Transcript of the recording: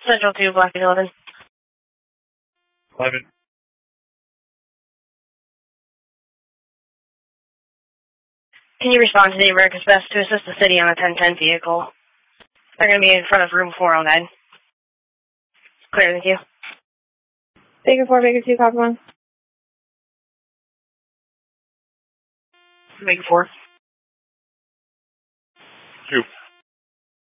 Central 2, Block 11. 11. Can you respond to the America's Best to assist the city on a 1010 vehicle? They're going to be in front of room 409. Clear, thank you. Baker 4, Baker 2, copy 1. Baker 4. 2.